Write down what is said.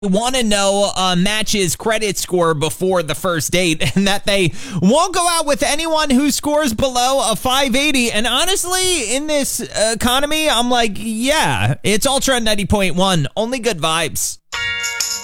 want to know Match's credit score before the first date, and that they won't go out with anyone who scores below a 580. And honestly, in this economy, I'm like, yeah, it's Ultra 90.1. Only good vibes.